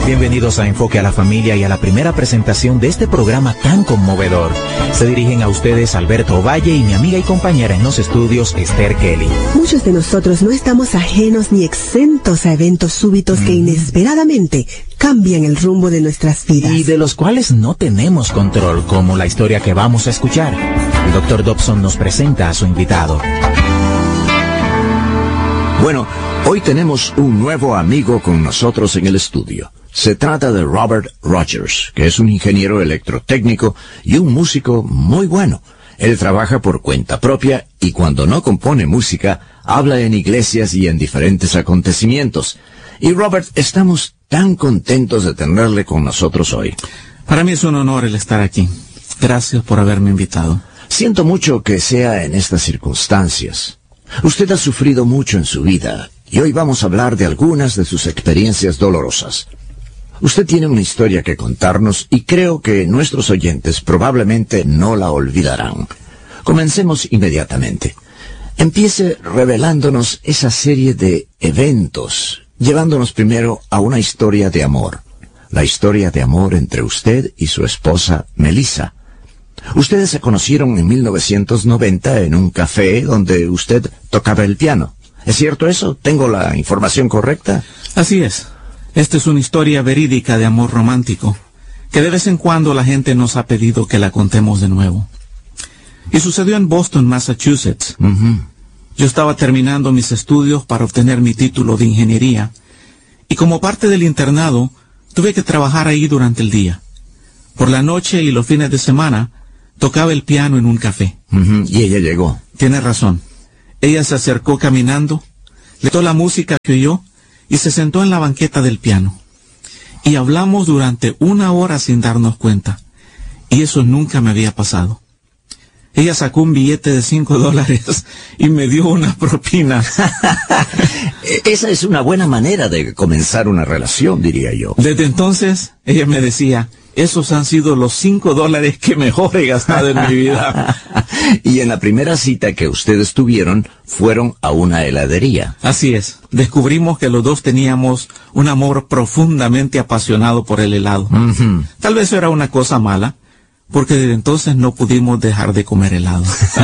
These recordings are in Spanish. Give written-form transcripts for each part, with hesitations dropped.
Bienvenidos a Enfoque a la Familia y a la primera presentación de este programa tan conmovedor. Se dirigen a ustedes Alberto Valle y mi amiga y compañera en los estudios, Esther Kelly. Muchos de nosotros no estamos ajenos ni exentos a eventos súbitos que inesperadamente cambian el rumbo de nuestras vidas. Y de los cuales no tenemos control, como la historia que vamos a escuchar. El Dr. Dobson nos presenta a su invitado. Bueno, hoy tenemos un nuevo amigo con nosotros en el estudio. Se trata de Robert Rogers, que es un ingeniero electrotécnico y un músico muy bueno. Él trabaja por cuenta propia y cuando no compone música, habla en iglesias y en diferentes acontecimientos. Y Robert, estamos tan contentos de tenerle con nosotros hoy. Para mí es un honor el estar aquí. Gracias por haberme invitado. Siento mucho que sea en estas circunstancias. Usted ha sufrido mucho en su vida y hoy vamos a hablar de algunas de sus experiencias dolorosas. Usted tiene una historia que contarnos y creo que nuestros oyentes probablemente no la olvidarán. Comencemos inmediatamente. Empiece revelándonos esa serie de eventos, llevándonos primero a una historia de amor. La historia de amor entre usted y su esposa, Melissa. Ustedes se conocieron en 1990 en un café donde usted tocaba el piano. ¿Es cierto eso? ¿Tengo la información correcta? Así es. Esta es una historia verídica de amor romántico, que de vez en cuando la gente nos ha pedido que la contemos de nuevo. Y sucedió en Boston, Massachusetts. Yo estaba terminando mis estudios para obtener mi título de ingeniería, y como parte del internado, tuve que trabajar ahí durante el día. Por la noche y los fines de semana, tocaba el piano en un café. Y ella llegó. Tiene razón. Ella se acercó caminando, le tocó la música que oyó, y se sentó en la banqueta del piano. Y hablamos durante 1 hora sin darnos cuenta. Y eso nunca me había pasado. Ella sacó un billete de $5 y me dio una propina. Esa es una buena manera de comenzar una relación, diría yo. Desde entonces, ella me decía, esos han sido los $5 que mejor he gastado en mi vida. Y en la primera cita que ustedes tuvieron, fueron a una heladería. Así es. Descubrimos que los dos teníamos un amor profundamente apasionado por el helado. Tal vez era una cosa mala, porque desde entonces no pudimos dejar de comer helado.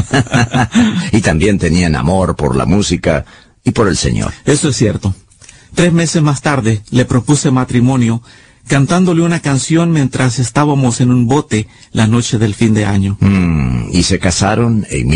Y también tenían amor por la música y por el Señor. Eso es cierto. 3 meses más tarde le propuse matrimonio, cantándole una canción mientras estábamos en un bote la noche del fin de año. ¿Y se casaron en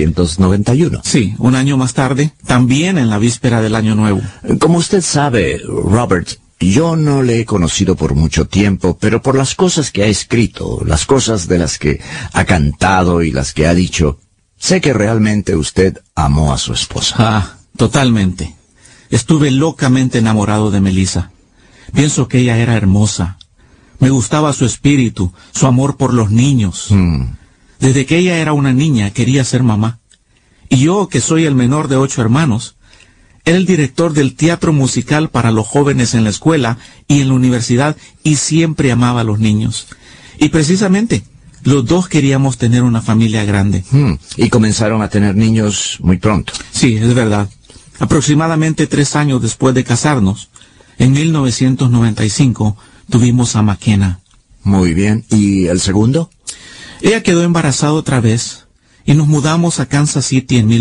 1991? Sí, 1 año más tarde, también en la víspera del Año Nuevo. Como usted sabe, Robert, yo no le he conocido por mucho tiempo, pero por las cosas que ha escrito, las cosas de las que ha cantado y las que ha dicho, sé que realmente usted amó a su esposa. Totalmente. Estuve locamente enamorado de Melissa. Pienso que ella era hermosa. Me gustaba su espíritu, su amor por los niños. Desde que ella era una niña quería ser mamá. Y yo, que soy el menor de 8 hermanos, era el director del teatro musical para los jóvenes en la escuela y en la universidad y siempre amaba a los niños. Y precisamente, los dos queríamos tener una familia grande. Y comenzaron a tener niños muy pronto. Sí, es verdad. Aproximadamente 3 años después de casarnos, en 1995, tuvimos a McKenna. Muy bien. ¿Y el segundo? Ella quedó embarazada otra vez y nos mudamos a Kansas City en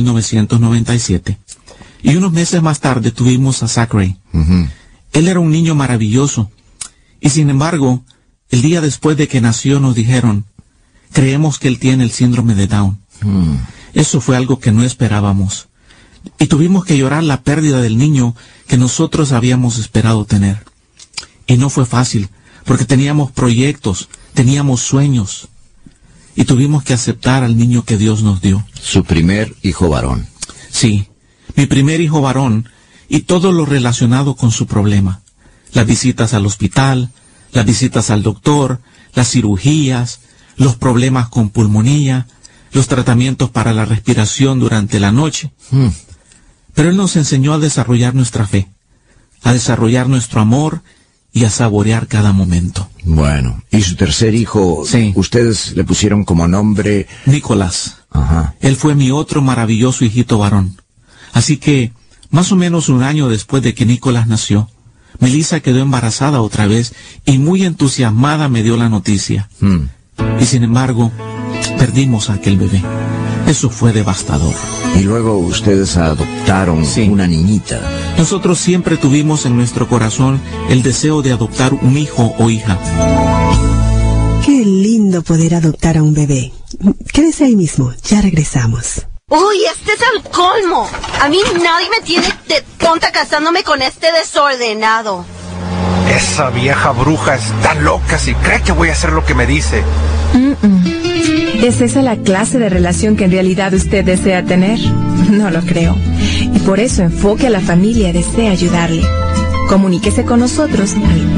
1997. Y unos meses más tarde tuvimos a Zachary. Él era un niño maravilloso. Y sin embargo, el día después de que nació nos dijeron, creemos que él tiene el síndrome de Down. Eso fue algo que no esperábamos. Y tuvimos que llorar la pérdida del niño que nosotros habíamos esperado tener. Y no fue fácil, porque teníamos proyectos, teníamos sueños. Y tuvimos que aceptar al niño que Dios nos dio. Su primer hijo varón. Sí, mi primer hijo varón y todo lo relacionado con su problema. Las visitas al hospital, las visitas al doctor, las cirugías, los problemas con pulmonía, los tratamientos para la respiración durante la noche. Pero Él nos enseñó a desarrollar nuestra fe, a desarrollar nuestro amor y a saborear cada momento. Bueno, ¿y su tercer hijo? Sí. ¿Ustedes le pusieron como nombre? Nicolás. Ajá. Él fue mi otro maravilloso hijito varón. Así que, más o menos 1 año después de que Nicolás nació, Melissa quedó embarazada otra vez y muy entusiasmada me dio la noticia. Y sin embargo, perdimos a aquel bebé. Eso fue devastador. Y luego ustedes adoptaron una niñita. Nosotros siempre tuvimos en nuestro corazón el deseo de adoptar un hijo o hija. Qué lindo poder adoptar a un bebé. Quédese ahí mismo, ya regresamos. ¡Uy, este es el colmo! A mí nadie me tiene de tonta casándome con este desordenado. Esa vieja bruja está loca si cree que voy a hacer lo que me dice. ¿Es esa la clase de relación que en realidad usted desea tener? No lo creo. Y por eso Enfoque a la Familia desea ayudarle. Comuníquese con nosotros al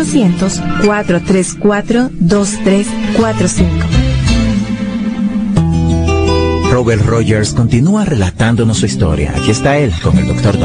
1-800-434-2345. Robert Rogers continúa relatándonos su historia. Aquí está él con el Dr.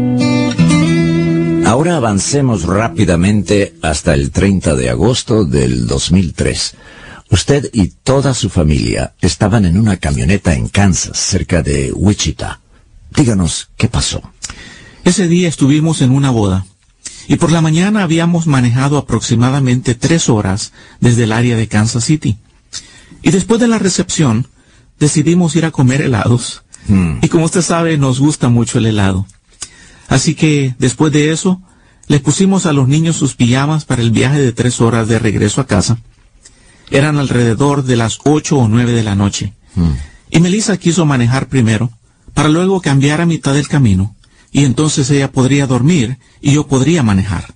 Dobson. Ahora avancemos rápidamente hasta el 30 de agosto del 2003. Usted y toda su familia estaban en una camioneta en Kansas, cerca de Wichita. Díganos, ¿qué pasó? Ese día estuvimos en una boda, y por la mañana habíamos manejado aproximadamente 3 horas desde el área de Kansas City. Y después de la recepción, decidimos ir a comer helados. Y como usted sabe, nos gusta mucho el helado. Así que, después de eso, les pusimos a los niños sus pijamas para el viaje de 3 horas de regreso a casa. Eran alrededor de las 8 o 9 de la noche. Y Melissa quiso manejar primero, para luego cambiar a mitad del camino, y entonces ella podría dormir y yo podría manejar.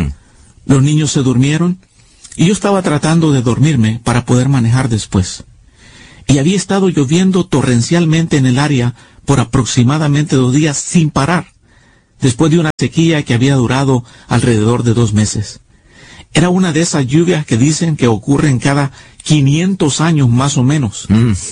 Los niños se durmieron, y yo estaba tratando de dormirme para poder manejar después. Y había estado lloviendo torrencialmente en el área por aproximadamente 2 días sin parar, después de una sequía que había durado alrededor de 2 meses. Era una de esas lluvias que dicen que ocurren cada 500 años más o menos.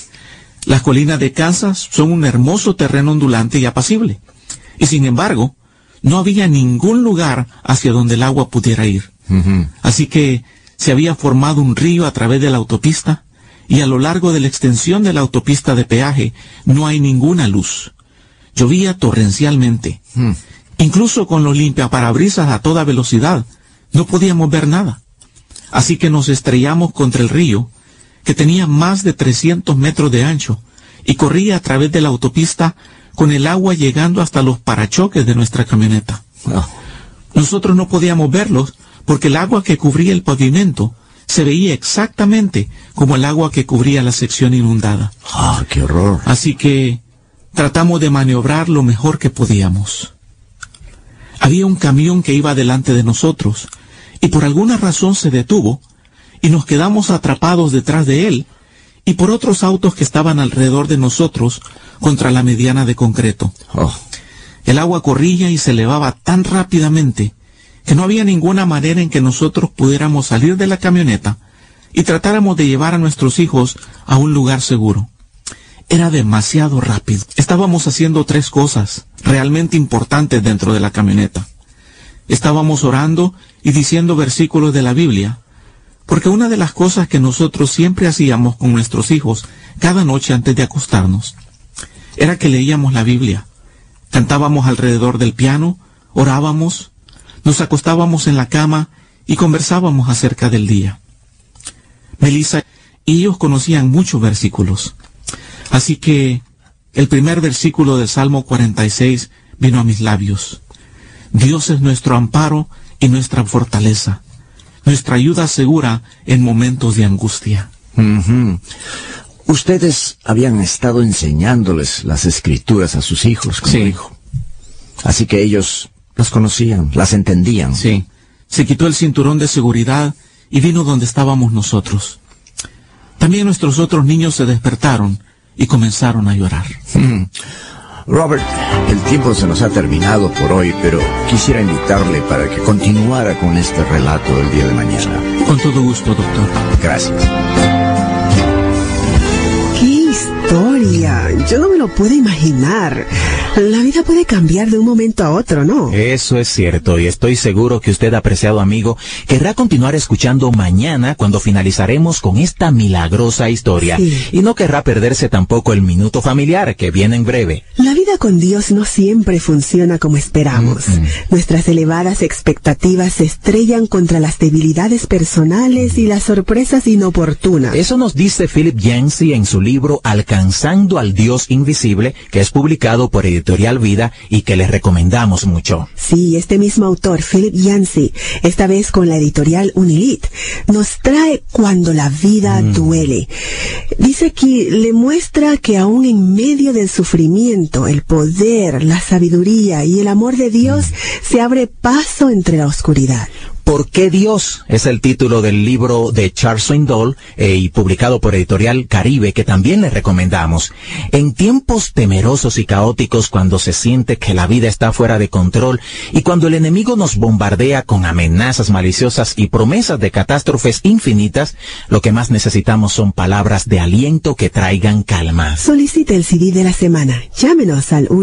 Las colinas de Kansas son un hermoso terreno ondulante y apacible. Y sin embargo, no había ningún lugar hacia donde el agua pudiera ir. Así que se había formado un río a través de la autopista, y a lo largo de la extensión de la autopista de peaje no hay ninguna luz. Llovía torrencialmente. Incluso con los limpiaparabrisas a toda velocidad, no podíamos ver nada. Así que nos estrellamos contra el río, que tenía más de 300 metros de ancho, y corría a través de la autopista con el agua llegando hasta los parachoques de nuestra camioneta. Nosotros no podíamos verlos porque el agua que cubría el pavimento se veía exactamente como el agua que cubría la sección inundada. ¡Qué horror! Así que tratamos de maniobrar lo mejor que podíamos. Había un camión que iba delante de nosotros, y por alguna razón se detuvo, y nos quedamos atrapados detrás de él, y por otros autos que estaban alrededor de nosotros contra la mediana de concreto. El agua corría y se elevaba tan rápidamente que no había ninguna manera en que nosotros pudiéramos salir de la camioneta y tratáramos de llevar a nuestros hijos a un lugar seguro. Era demasiado rápido. Estábamos haciendo 3 cosas realmente importantes dentro de la camioneta. Estábamos orando y diciendo versículos de la Biblia, porque una de las cosas que nosotros siempre hacíamos con nuestros hijos cada noche antes de acostarnos era que leíamos la Biblia, cantábamos alrededor del piano, orábamos, nos acostábamos en la cama y conversábamos acerca del día. Melissa y ellos conocían muchos versículos. Así que el primer versículo del Salmo 46 vino a mis labios. Dios es nuestro amparo y nuestra fortaleza, nuestra ayuda segura en momentos de angustia. Ustedes habían estado enseñándoles las escrituras a sus hijos, como dijo. Así que ellos las conocían, las entendían. Sí. Se quitó el cinturón de seguridad y vino donde estábamos nosotros. También nuestros otros niños se despertaron y comenzaron a llorar. Robert, el tiempo se nos ha terminado por hoy, pero quisiera invitarle para que continuara con este relato el día de mañana. Con todo gusto, doctor. Gracias. ¡Qué historia! María, yo no me lo puedo imaginar. La vida puede cambiar de un momento a otro, ¿no? Eso es cierto, y estoy seguro que usted, apreciado amigo, querrá continuar escuchando mañana cuando finalizaremos con esta milagrosa historia. Sí. Y no querrá perderse tampoco el minuto familiar, que viene en breve. La vida con Dios no siempre funciona como esperamos. Nuestras elevadas expectativas se estrellan contra las debilidades personales y las sorpresas inoportunas. Eso nos dice Philip Yancey en su libro Alcanzando al Dios Invisible, que es publicado por Editorial Vida y que les recomendamos mucho. Sí, este mismo autor, Philip Yancey, esta vez con la editorial Unilit, nos trae Cuando la vida duele. Dice aquí, le muestra que aún en medio del sufrimiento, el poder, la sabiduría y el amor de Dios se abre paso entre la oscuridad. ¿Por qué Dios? Es el título del libro de Charles Swindoll y publicado por Editorial Caribe, que también les recomendamos. En tiempos temerosos y caóticos, cuando se siente que la vida está fuera de control y cuando el enemigo nos bombardea con amenazas maliciosas y promesas de catástrofes infinitas, lo que más necesitamos son palabras de aliento que traigan calma. Solicite el CD de la semana. Llámenos al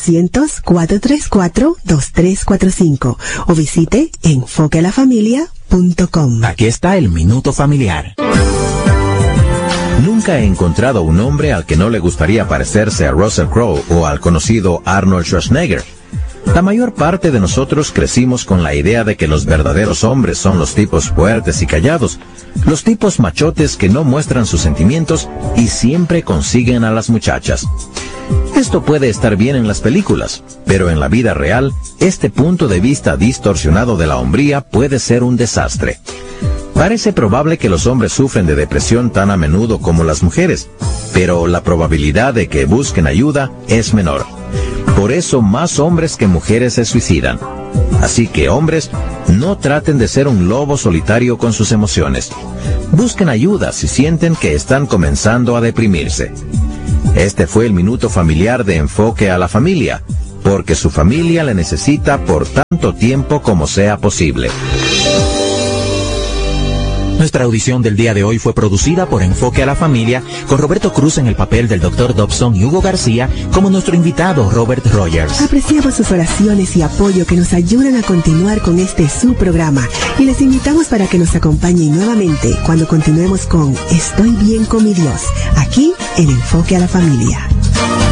1-800-434-2345 o visite enfoquealafamilia.com. Aquí está el Minuto Familiar. Nunca he encontrado un hombre al que no le gustaría parecerse a Russell Crowe o al conocido Arnold Schwarzenegger. La mayor parte de nosotros crecimos con la idea de que los verdaderos hombres son los tipos fuertes y callados, los tipos machotes que no muestran sus sentimientos y siempre consiguen a las muchachas. Esto puede estar bien en las películas, pero en la vida real, este punto de vista distorsionado de la hombría puede ser un desastre. Parece probable que los hombres sufren de depresión tan a menudo como las mujeres, pero la probabilidad de que busquen ayuda es menor. Por eso más hombres que mujeres se suicidan. Así que hombres, no traten de ser un lobo solitario con sus emociones. Busquen ayuda si sienten que están comenzando a deprimirse. Este fue el Minuto Familiar de Enfoque a la Familia, porque su familia le necesita por tanto tiempo como sea posible. Nuestra audición del día de hoy fue producida por Enfoque a la Familia, con Roberto Cruz en el papel del Dr. Dobson y Hugo García como nuestro invitado Robert Rogers. Apreciamos sus oraciones y apoyo que nos ayudan a continuar con este su programa y les invitamos para que nos acompañen nuevamente cuando continuemos con Estoy bien con mi Dios, aquí en Enfoque a la Familia.